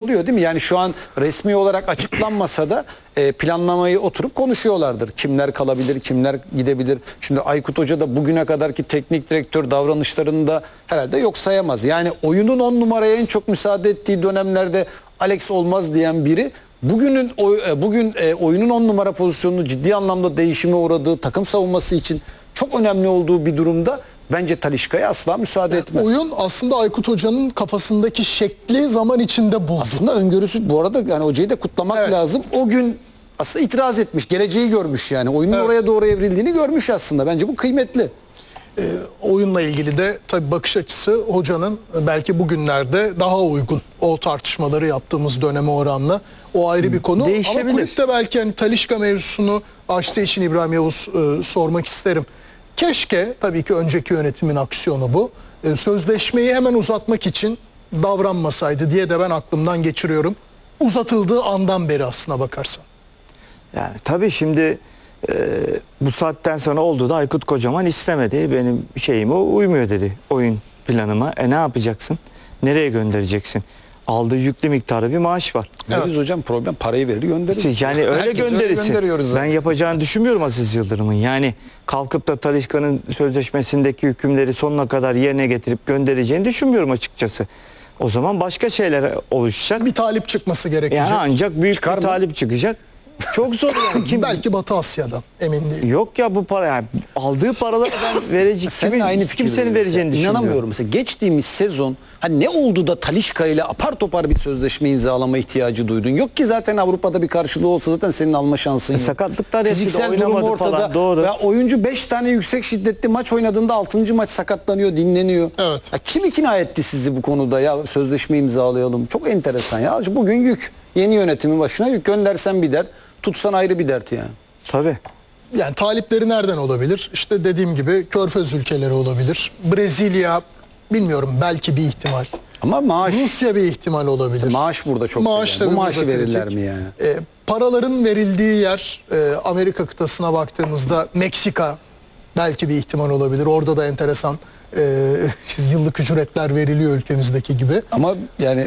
oluyor değil mi? Yani şu an resmi olarak açıklanmasa da planlamayı oturup konuşuyorlardır. Kimler kalabilir, kimler gidebilir. Şimdi Aykut Hoca da bugüne kadarki teknik direktör davranışlarını da herhalde yok sayamaz. Yani oyunun 10 numaraya en çok müsaade ettiği dönemlerde Alex olmaz diyen biri bugün oyunun 10 numara pozisyonunu ciddi anlamda değişime uğradığı, takım savunması için çok önemli olduğu bir durumda bence Talisca'ya asla müsaade etmez. Oyun aslında Aykut Hoca'nın kafasındaki şekli zaman içinde buldu. Aslında öngörüsü, bu arada yani hocayı da kutlamak lazım. O gün aslında itiraz etmiş, geleceği görmüş yani. Oyunun oraya doğru evrildiğini görmüş aslında. Bence bu kıymetli. Oyunla ilgili de tabii bakış açısı hocanın belki bugünlerde daha uygun. O tartışmaları yaptığımız döneme oranla. O ayrı bir konu. Ama kulüpte belki hani Talisca mevzusunu açtığı için İbrahim Yavuz sormak isterim. Keşke, tabii ki önceki yönetimin aksiyonu bu, sözleşmeyi hemen uzatmak için davranmasaydı diye de ben aklımdan geçiriyorum. Uzatıldığı andan beri aslına bakarsan. Yani tabii şimdi bu saatten sonra oldu da Aykut Kocaman istemedi. Benim şeyime uymuyor dedi, oyun planıma. Ne yapacaksın? Nereye göndereceksin? Aldığı yüklü miktarda bir maaş var. Evet hocam, problem parayı verir gönderir. Yani öyle gönderirsin. Ben yapacağını düşünmüyorum Aziz Yıldırım'ın. Yani kalkıp da Talisca'nın sözleşmesindeki hükümleri sonuna kadar yerine getirip göndereceğini düşünmüyorum açıkçası. O zaman başka şeyler oluşacak. Bir talip çıkması gerekecek. Yani ancak büyük bir talip çıkacak. Çok zor yani. Kim? Belki Batı Asya'dan, emin değilim. Yok ya, bu para yani aldığı paraları ben verecek kimsenin vereceğini düşünmüyorum. İnanamıyorum mesela geçtiğimiz sezon hani ne oldu da Talisca ile apar topar bir sözleşme imzalama ihtiyacı duydun? Yok ki zaten Avrupa'da bir karşılığı olsa zaten senin alma şansın yok. Sakatlıklar yaşadı, fiziksel durum oynamadı ortada. falan, doğru. Ya oyuncu 5 tane yüksek şiddetli maç oynadığında 6. maç sakatlanıyor, dinleniyor. Evet. Ya kim ikna etti sizi bu konuda, ya sözleşme imzalayalım? Çok enteresan ya. Bugün yük. Yeni yönetimin başına yük, göndersen bir dert, tutsan ayrı bir dert yani. Tabii. Yani talipleri nereden olabilir? İşte dediğim gibi Körfez ülkeleri olabilir. Brezilya, bilmiyorum, belki bir ihtimal. Ama maaş, Rusya bir ihtimal olabilir. maaş burada çok Maaş önemli. Bu tabii maaşı burada verirler kritik. mi yani? Paraların verildiği yer, Amerika kıtasına baktığımızda Meksika belki bir ihtimal olabilir. Orada da enteresan yıllık ücretler veriliyor ülkemizdeki gibi. Ama yani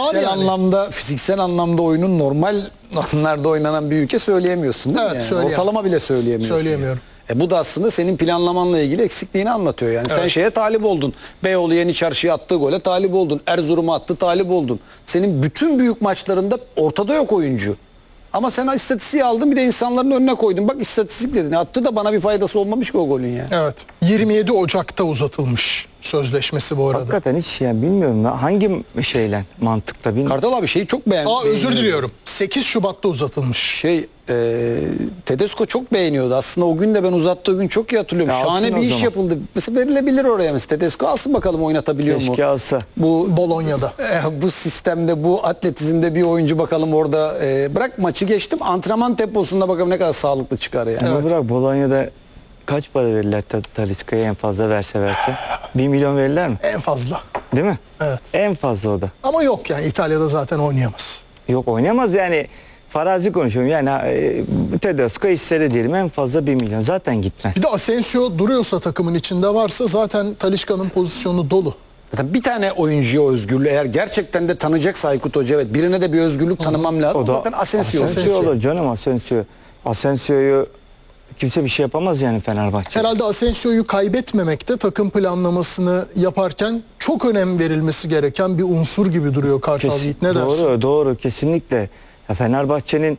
fiziksel anlamda oyunun normal normlarda oynanan bir ülke söyleyemiyorsun değil mi? Evet, Yani? Ortalama bile söyleyemiyorsun. Söyleyemiyorum. Bu da aslında senin planlamanla ilgili eksikliğini anlatıyor yani. Sen şeye talip oldun. Beyoğlu Yeni Çarşı'ya attığı gole talip oldun. Erzurum'a attı, talip oldun. Senin bütün büyük maçlarında ortada yok oyuncu. Ama sen istatistiği aldın, bir de insanların önüne koydun. Bak istatistik dedin. Attı da bana bir faydası olmamış ki o golün yani. Evet. 27 Ocak'ta uzatılmış sözleşmesi bu arada. Hakikaten hiç yani bilmiyorum hangi şeyle, mantıkla bilmiyorum. Kartal abi şeyi çok beğendi. Özür diliyorum. 8 Şubat'ta uzatılmış. Tedesco çok beğeniyordu. Aslında o gün de ben uzattığı gün çok iyi hatırlıyorum. Ya şahane bir iş yapıldı. Mesela verilebilir oraya mesela. Tedesco alsın bakalım, oynatabiliyor mu? Keşke alsa. Bu Bolonya'da. bu sistemde, bu atletizmde bir oyuncu bakalım orada. Bırak maçı geçtim. Antrenman temposunda bakalım ne kadar sağlıklı çıkar yani. Ama bırak, Bolonya'da kaç para verirler Talisca'ya, en fazla verse? 1 milyon verirler mi? En fazla. Değil mi? Evet. En fazla o da. Ama yok yani, İtalya'da zaten oynayamaz. Yok, oynayamaz yani. Farazi konuşuyorum yani, Tedesco istedi diyelim, en fazla 1 milyon zaten gitmez. Bir de Asensio duruyorsa, takımın içinde varsa zaten Talisca'nın pozisyonu dolu. Zaten bir tane oyuncuya özgürlüğü, eğer gerçekten de tanıyacaksa Aykut Hoca, evet, birine de bir özgürlük tanımam lazım. O da zaten Asensio. Asensio olur canım, Asensio. Asensio'yu kimse bir şey yapamaz yani Fenerbahçe. Herhalde Asensio'yu kaybetmemekte takım planlamasını yaparken çok önem verilmesi gereken bir unsur gibi duruyor Kartal Yiğit. Ne dersin? Doğru, kesinlikle. Ya Fenerbahçe'nin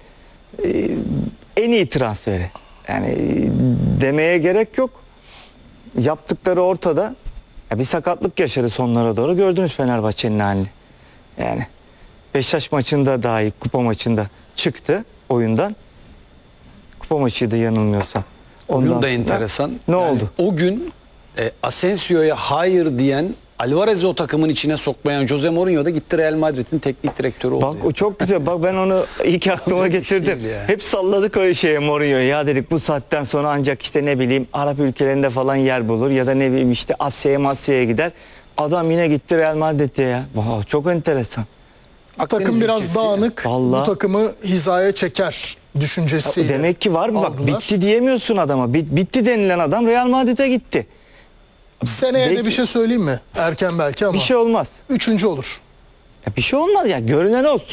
en iyi transferi. Yani demeye gerek yok. Yaptıkları ortada. Ya bir sakatlık yaşadı sonlara doğru. Gördünüz Fenerbahçe'nin halini. Yani Beşiktaş maçında dahi, kupa maçında çıktı oyundan. Kupa maçıydı yanılmıyorsam. Oyun da enteresan. Ne oldu? O gün Asensio'ya hayır diyen, Alvarez'i o takımın içine sokmayan Jose Mourinho da gitti Real Madrid'in teknik direktörü oldu. Bak o çok güzel. Bak ben onu iyi ki aklıma getirdim. Hep salladık o şeye Mourinho'ya. Ya dedik bu saatten sonra ancak işte ne bileyim Arap ülkelerinde falan yer bulur ya da ne bileyim işte Asya'ya gider. Adam yine gitti Real Madrid'e ya. Wow, çok enteresan. Takım biraz dağınık. Vallahi. Bu takımı hizaya çeker düşüncesiyle. Demek ki var mı? Bak aldılar. bitti diyemiyorsun adama. Bitti denilen adam Real Madrid'e gitti. Seneye de Belki- bir şey söyleyeyim mi? Erken belki ama. Bir şey olmaz. 3. olur. Ya bir şey olmaz ya. Görünen o.